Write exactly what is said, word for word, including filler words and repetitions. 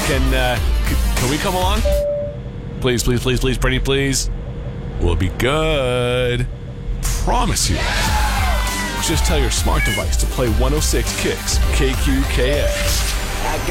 Can, uh, c- can we come along? Please, please, please, please, pretty please. We'll be good. Promise you. Just tell your smart device to play one oh six Kicks K Q K X.